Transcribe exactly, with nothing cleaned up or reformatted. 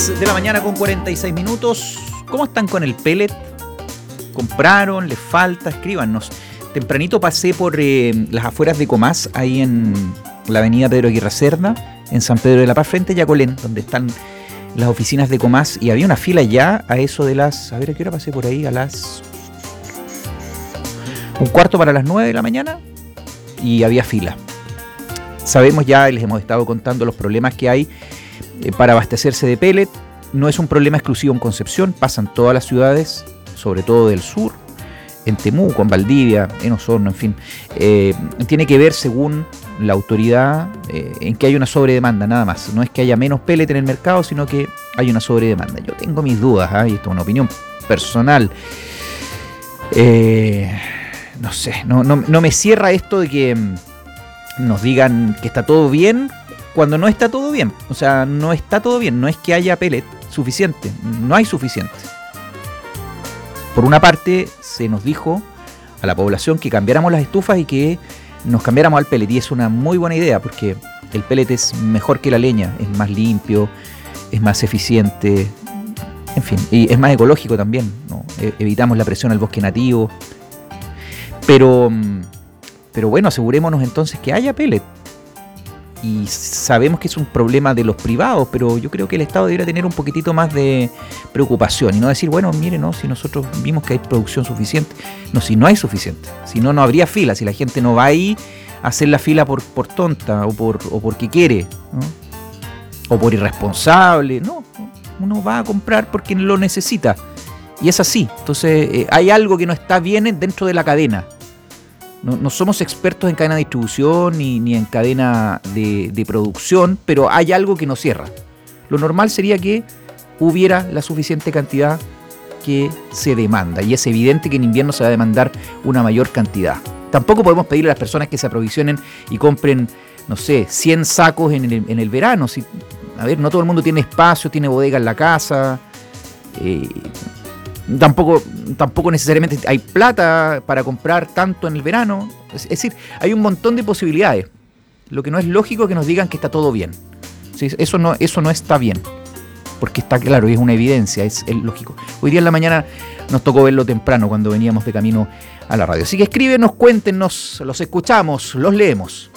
diez de la mañana con cuarenta y seis minutos. ¿Cómo están con el pellet? ¿Compraron? ¿Les falta? Escríbanos. Tempranito pasé por eh, las afueras de Comás, ahí en la avenida Pedro Aguirre Cerda, en San Pedro de la Paz, frente a Yacolén, donde están las oficinas de Comás, y había una fila ya a eso de las... A ver, ¿a qué hora pasé por ahí? A las... un cuarto para las nueve de la mañana, y había fila. Sabemos ya, les hemos estado contando los problemas que hay eh, para abastecerse de pellet. No es un problema exclusivo en Concepción, pasan todas las ciudades, sobre todo del sur, en Temuco, en Valdivia, en Osorno, en fin. Eh, tiene que ver, según la autoridad, eh, en que hay una sobredemanda, nada más. No es que haya menos pellet en el mercado, sino que hay una sobredemanda. Yo tengo mis dudas, ¿eh? Y esto es una opinión personal. Eh, no sé, no, no, no me cierra esto de que nos digan que está todo bien cuando no está todo bien. O sea, no está todo bien, no es que haya pellet suficiente, no hay suficiente. Por una parte, se nos dijo a la población que cambiáramos las estufas y que nos cambiáramos al pellet, y es una muy buena idea porque el pellet es mejor que la leña, es más limpio, es más eficiente, en fin, y es más ecológico también, ¿no? Evitamos la presión al bosque nativo, pero, pero bueno, asegurémonos entonces que haya pellet. Y sabemos que es un problema de los privados, pero yo creo que el Estado debería tener un poquitito más de preocupación y no decir, bueno, mire, no, si nosotros vimos que hay producción suficiente. No, si no hay suficiente. Si no, no habría fila. Si la gente no va ahí a hacer la fila por, por tonta o, por, o porque quiere, ¿no? O por irresponsable. No, uno va a comprar porque lo necesita. Y es así. Entonces, eh, hay algo que no está bien dentro de la cadena. No, no somos expertos en cadena de distribución ni, ni en cadena de, de producción, pero hay algo que nos cierra. Lo normal sería que hubiera la suficiente cantidad que se demanda, y es evidente que en invierno se va a demandar una mayor cantidad. Tampoco podemos pedirle a las personas que se aprovisionen y compren, no sé, cien sacos en el, en el verano. Si, a ver, no todo el mundo tiene espacio, tiene bodega en la casa. Eh, Tampoco, tampoco necesariamente hay plata para comprar tanto en el verano. Es, es decir, hay un montón de posibilidades. Lo que no es lógico es que nos digan que está todo bien. ¿Sí? Eso no, eso no está bien. Porque está claro, y es una evidencia, es, es lógico. Hoy día en la mañana nos tocó verlo temprano cuando veníamos de camino a la radio. Así que escríbenos, cuéntenos, los escuchamos, los leemos.